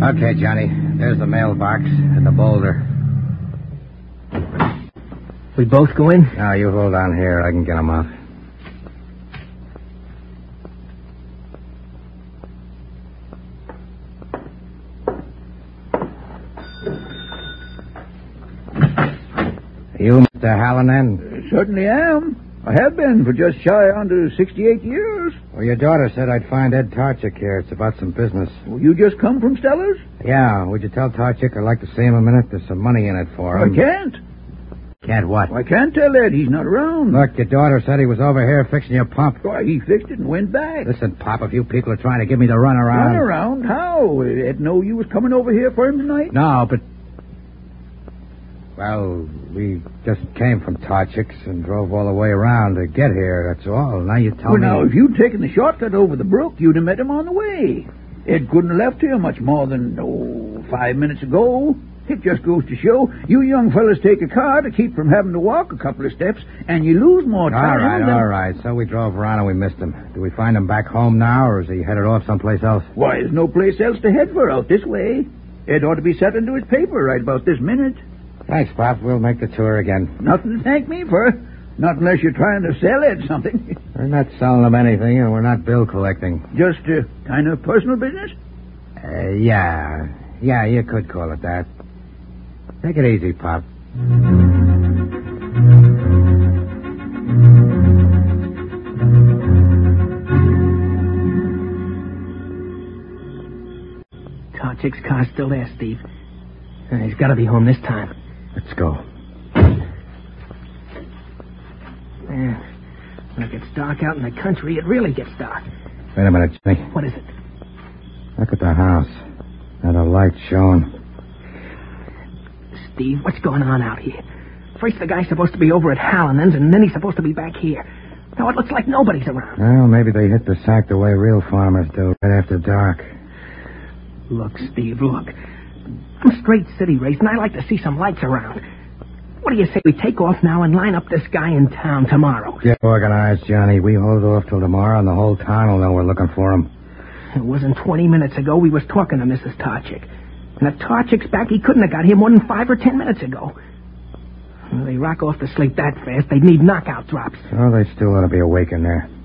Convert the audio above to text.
Okay, Johnny. There's the mailbox and the boulder. We both go in? Now, you hold on here. I can get them out. You, Mr. Hallinan? Certainly am. I have been for just shy under 68 years. Well, your daughter said I'd find Ed Tarchik here. It's about some business. Well, you just come from Stellar's? Yeah, would you tell Tarchik I'd like to see him a minute? There's some money in it for him. I can't. Can't what? I can't tell Ed. He's not around. Look, your daughter said he was over here fixing your pump. Why, he fixed it and went back. Listen, Pop, if you people are trying to give me the runaround... Run around? How? Ed know you was coming over here for him tonight? No, but... Well, we just came from Tarchik's and drove all the way around to get here, that's all. Now you tell me... Now, if you'd taken the shortcut over the brook, you'd have met him on the way. Ed couldn't have left here much more than, 5 minutes ago. It just goes to show you young fellas take a car to keep from having to walk a couple of steps, and you lose more time. All right. So we drove around and we missed him. Do we find him back home now, or is he headed off someplace else? Why, there's no place else to head for out this way. Ed ought to be set into his paper right about this minute. Thanks, Pop. We'll make the tour again. Nothing to thank me for. Not unless you're trying to sell Ed something. We're not selling him anything, and we're not bill collecting. Just kind of personal business? Yeah. Yeah, you could call it that. Take it easy, Pop. Tarchik's car's still there, Steve. He's got to be home this time. Let's go. Yeah. When it gets dark out in the country, it really gets dark. Wait a minute, Jimmy. What is it? Look at the house. And a light showing. Steve, what's going on out here? First the guy's supposed to be over at Hallinan's, and then he's supposed to be back here. Now it looks like nobody's around. Well, maybe they hit the sack the way real farmers do, right after dark. Look, Steve, look. I'm straight city race, and I like to see some lights around. What do you say we take off now and line up this guy in town tomorrow? Get organized, Johnny. We hold off till tomorrow, and the whole town will know we're looking for him. It wasn't 20 minutes ago we was talking to Mrs. Tarchik. And if Tarchik's back, he couldn't have got here more than 5 or 10 minutes ago. Well, they rock off to sleep that fast, they'd need knockout drops. Oh, they still ought to be awake in there.